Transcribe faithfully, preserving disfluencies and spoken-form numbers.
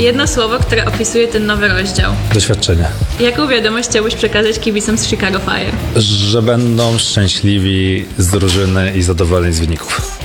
Jedno słowo, które opisuje ten nowy rozdział. Doświadczenie. Jaką wiadomość chciałbyś przekazać kibicom z Chicago Fire? Że będą szczęśliwi z drużyny i zadowoleni z wyników.